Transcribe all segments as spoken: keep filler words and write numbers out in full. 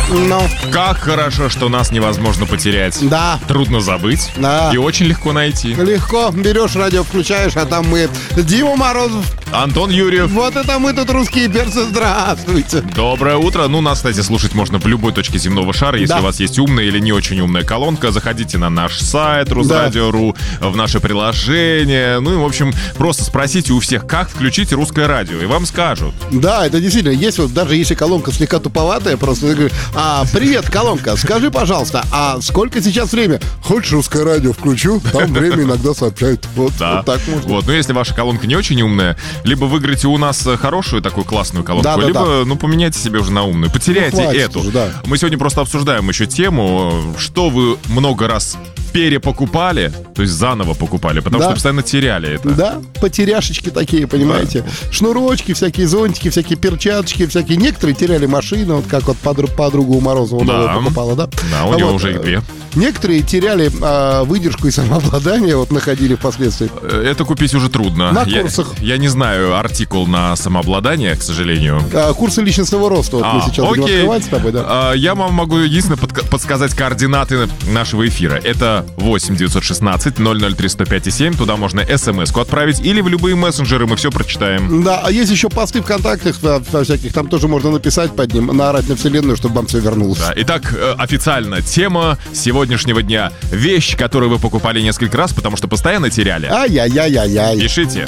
Ну. Как хорошо, что нас невозможно потерять. Да. Трудно забыть. Да. И очень легко найти. Легко. Берешь радио, включаешь, а там мы. Дима Морозов. Антон Юрьев. Вот это мы тут, русские перцы. Здравствуйте. Доброе утро. Ну, нас, кстати, слушать можно в любой точке земного шара. Если да. у вас есть умная или не очень умная колонка, заходите на наш сайт Русрадио точка ру, в наше приложение. Ну и, в общем, просто спросите у всех, как включить русское радио, и вам скажут. Да, это действительно есть. Вот даже если колонка слегка туповатая, просто я говорю: а, привет, колонка, скажи, пожалуйста, а сколько сейчас время? Хочешь русское радио включу? Там время иногда сообщают. Вот, да. вот так можно. Вот, но если ваша колонка не очень умная, либо выиграете у нас хорошую такую классную колонку, да, да, либо, да. ну, поменяйте себе уже на умную. Потеряйте ну, эту. Уже, да. Мы сегодня просто обсуждаем еще тему, что вы много раз перепокупали, то есть заново покупали, потому да. что постоянно теряли это. Да, потеряшечки такие, понимаете. Да. Шнурочки, всякие зонтики, всякие перчаточки, всякие. Некоторые теряли машины, вот как вот подруга, подруга у Морозова да. новая покупала, да? Да, у а него вот, уже их две. Некоторые теряли а, выдержку и самообладание, вот находили впоследствии. Это купить уже трудно. На я, курсах. Я не знаю артикул на самообладание, к сожалению. А, курсы личностного роста, вот а, мы сейчас будем открывать с тобой, да? А, я вам могу единственное под, подсказать координаты нашего эфира. Это восемь девятьсот шестнадцать ноль ноль три сто пять и семь. Туда можно смс-ку отправить или в любые мессенджеры, мы все прочитаем. Да, а есть еще посты ВКонтактах во всяких, там тоже можно написать под ним, наорать на вселенную, чтобы вам все вернулось. Да. Итак, официально тема сегодняшнего дня. Вещь, которую вы покупали несколько раз, потому что постоянно теряли. Ай-яй-яй-яй-яй. Пишите.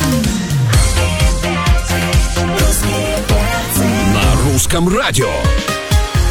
На русском радио.